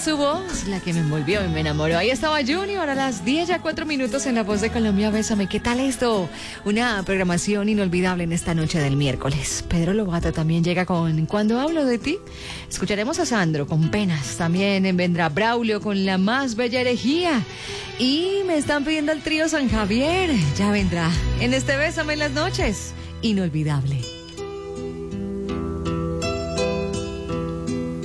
su voz la que me envolvió y me enamoró. Ahí estaba Junior a las 10 ya 4 minutos en La Voz de Colombia. Bésame. ¿Qué tal esto? Una programación inolvidable en esta noche del miércoles. Pedro Lovato también llega con Cuando hablo de ti. Escucharemos a Sandro con Penas. También vendrá Braulio con La más bella herejía. Y me están pidiendo el trío San Javier. Ya vendrá en este Bésame en las noches. Inolvidable.